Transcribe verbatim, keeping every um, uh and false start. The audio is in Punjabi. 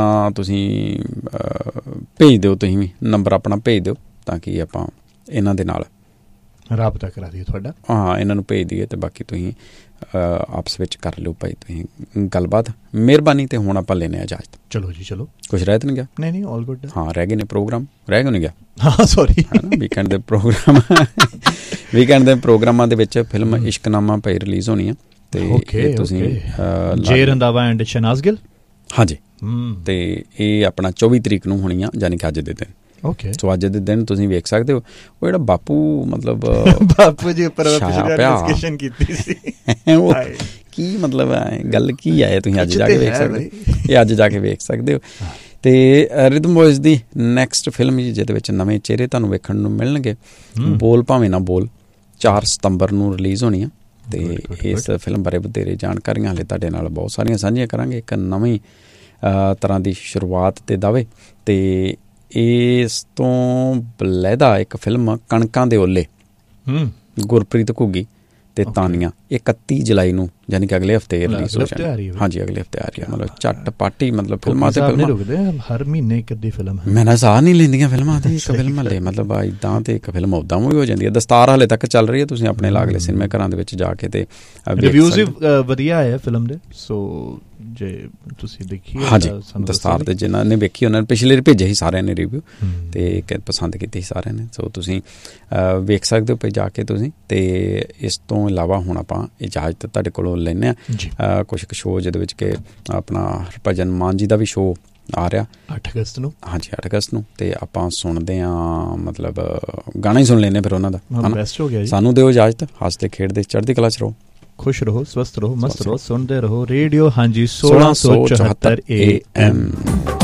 ਤੁਸੀਂ ਭੇਜ ਦਿਓ, ਤੁਸੀਂ ਵੀ ਨੰਬਰ ਆਪਣਾ ਭੇਜ ਦਿਓ ਤਾਂ ਕਿ ਆਪਾਂ ਇਹਨਾਂ ਦੇ ਨਾਲ ਰਾਬਤਾ ਕਰਾ ਦਈਏ ਤੁਹਾਡਾ। ਹਾਂ, ਇਹਨਾਂ ਨੂੰ ਭੇਜ ਦਈਏ ਅਤੇ ਬਾਕੀ ਤੁਸੀਂ ਆਪਸ ਵਿੱਚ ਕਰ ਲਿਓ ਭਾਈ ਤੁਸੀਂ ਗੱਲਬਾਤ। ਮਿਹਰਬਾਨੀ। ਅਤੇ ਹੁਣ ਆਪਾਂ ਲੈਂਦੇ ਹਾਂ ਇਜਾਜ਼ਤ। ਚਲੋ ਜੀ ਚਲੋ। ਕੁਛ ਰਹਿ ਤਾਂ ਨਹੀਂ ਗਿਆ? ਨਹੀਂ ਨਹੀਂ, ਆਲ ਗੁੱਡ। ਹਾਂ, ਰਹਿ ਗਏ ਨੇ ਪ੍ਰੋਗਰਾਮ, ਰਹਿ ਗਏ ਨਹੀਂ ਗਿਆ? ਹਾਂ ਸੋਰੀ। ਵੀਕਐਂਡ ਦੇ ਪ੍ਰੋਗਰਾਮ ਵੀਕਐਂਡ ਦੇ ਪ੍ਰੋਗਰਾਮਾਂ ਦੇ ਵਿੱਚ ਫਿਲਮ ਇਸ਼ਕਨਾਮਾ ਭਾਈ ਰਿਲੀਜ਼ ਹੋਣੀ ਆ ਅਤੇ ਤੁਸੀਂ ਜੈ ਰੰਧਾਵਾ ਐਂਡ ਸ਼ਹਨਾਜ਼ ਗਿੱਲ। ਹਾਂਜੀ, ਅਤੇ ਇਹ ਆਪਣਾ ਚੌਵੀ ਤਰੀਕ ਨੂੰ ਹੋਣੀ ਆ, ਯਾਨੀ ਕਿ ਅੱਜ ਦੇ ਦਿਨ। ਓਕੇ, ਸੋ ਅੱਜ ਦੇ ਦਿਨ ਤੁਸੀਂ ਵੇਖ ਸਕਦੇ ਹੋ। ਉਹ ਜਿਹੜਾ ਬਾਪੂ ਮਤਲਬ ਬਾਪੂ ਜੀ ਉੱਪਰ ਕੀਤੀ ਸੀ, ਉਹ ਕੀ ਮਤਲਬ ਗੱਲ ਕੀ ਆਏ, ਤੁਸੀਂ ਅੱਜ ਜਾ ਕੇ ਵੇਖ ਸਕਦੇ ਹੋ। ਇਹ ਅੱਜ ਜਾ ਕੇ ਵੇਖ ਸਕਦੇ ਹੋ। ਅਤੇ ਰਿਦਮ ਬੋਇਜ਼ ਦੀ ਨੈਕਸਟ ਫਿਲਮ ਜੀ ਜਿਹਦੇ ਵਿੱਚ ਨਵੇਂ ਚਿਹਰੇ ਤੁਹਾਨੂੰ ਵੇਖਣ ਨੂੰ ਮਿਲਣਗੇ, ਬੋਲ ਭਾਵੇਂ ਨਾ ਬੋਲ, ਚਾਰ ਸਤੰਬਰ ਨੂੰ ਰਿਲੀਜ਼ ਹੋਣੀ ਆ। ਅਤੇ ਇਸ ਫਿਲਮ ਬਾਰੇ ਵਧੇਰੇ ਜਾਣਕਾਰੀਆਂ ਹਾਲੇ ਤੁਹਾਡੇ ਨਾਲ ਬਹੁਤ ਸਾਰੀਆਂ ਸਾਂਝੀਆਂ ਕਰਾਂਗੇ। ਇੱਕ ਨਵੀਂ ਤਰ੍ਹਾਂ ਦੀ ਸ਼ੁਰੂਆਤ ਅਤੇ ਦਾਅਵੇ। ਅਤੇ ਇਸ ਤੋਂ ਬਲੈਦਾ ਇੱਕ ਫਿਲਮ ਕਣਕਾਂ ਦੇ ਓਲੇ, ਗੁਰਪ੍ਰੀਤ ਘੁੱਗੀ ਅਤੇ ਤਾਨੀਆ, ਇਕੱਤੀ ਜੁਲਾਈ ਨੂੰ ਯਾਨੀ ਕਿ ਅਗਲੇ ਹਫ਼ਤੇ ਰਿਲੀਜ਼ ਹੋ ਜਾਣੀ। ਹਾਂਜੀ, ਅਗਲੇ ਹਫ਼ਤੇ ਆ ਰਹੀ ਹੈ। ਮਤਲਬ ਝੱਟ ਪਾਟੀ ਮਤਲਬ ਫਿਲਮਾਂ ਤੇ ਫਿਲਮਾਂ ਹਰ ਮਹੀਨੇ ਇੱਕ ਅੱਧੀ ਫਿਲਮ ਮੈਂ ਨਾ ਸਾਹ ਨਹੀਂ ਲੈਂਦੀਆਂ ਫਿਲਮਾਂ ਤੇ। ਇੱਕ ਫਿਲਮ ਹਲੇ ਮਤਲਬ ਇੱਦਾਂ ਅਤੇ ਇੱਕ ਫਿਲਮ ਉੱਦਾਂ ਵੀ ਹੋ ਜਾਂਦੀ ਹੈ। ਦਸਤਾਰ ਹਾਲੇ ਤੱਕ ਚੱਲ ਰਹੀ ਹੈ, ਤੁਸੀਂ ਆਪਣੇ ਲਾਗਲੇ ਸਿਨੇਮਾ ਘਰਾਂ ਦੇ ਵਿੱਚ ਜਾ ਕੇ ਅਤੇ ਰਿਵਿਊਜ਼ ਵੀ ਵਧੀਆ ਆਏ ਫਿਲਮ ਦੇ। ਸੋ ਜੇ ਤੁਸੀਂ ਦੇਖੀ, ਹਾਂਜੀ, ਦਸਤਾਰ ਤੇ ਜਿਨ੍ਹਾਂ ਨੇ ਵੇਖੀ ਉਹਨਾਂ ਨੇ ਪਿਛਲੇ ਵਾਰ ਭੇਜੇ ਸੀ ਸਾਰਿਆਂ ਨੇ ਰਿਵਿਊ, ਅਤੇ ਪਸੰਦ ਕੀਤੀ ਸੀ ਸਾਰਿਆਂ ਨੇ। ਸੋ ਤੁਸੀਂ ਵੇਖ ਸਕਦੇ ਹੋ ਪਈ ਜਾ ਕੇ ਤੁਸੀਂ। ਅਤੇ ਇਸ ਤੋਂ ਇਲਾਵਾ ਹੁਣ ਆਪਾਂ ਇਜਾਜ਼ਤ ਤੁਹਾਡੇ ਕੋਲੋਂ ਲੈਂਦੇ ਹਾਂ। ਕੁਛ ਕੁ ਸ਼ੋਅ ਜਿਹਦੇ ਵਿੱਚ ਕਿ ਆਪਣਾ ਹਰਭਜਨ ਮਾਨ ਜੀ ਦਾ ਵੀ ਸ਼ੋਅ ਆ ਰਿਹਾ ਅੱਠ ਅਗਸਤ ਨੂੰ। ਹਾਂਜੀ, ਅੱਠ ਅਗਸਤ ਨੂੰ। ਅਤੇ ਆਪਾਂ ਸੁਣਦੇ ਹਾਂ, ਮਤਲਬ ਗਾਣਾ ਹੀ ਸੁਣ ਲੈਂਦੇ ਫਿਰ ਉਹਨਾਂ ਦਾ। ਬੈਸਟ ਹੋ ਗਿਆ ਜੀ। ਸਾਨੂੰ ਦਿਓ ਇਜਾਜ਼ਤ। ਹੱਸਦੇ ਖੇਡਦੇ ਚੜ੍ਹਦੀ ਕਲਾ 'ਚ ਰਹੋ, ਖੁਸ਼ ਰਹੋ, ਸਵਸਥ ਰਹੋ, ਮਸਤ ਰਹੋ, ਸੁਣਦੇ ਰਹੋ ਰੇਡੀਓ ਹਾਂਜੀ ਸੋਲਾਂ ਸੌ ਚੁਹੱਤਰ ਏ ਐਮ।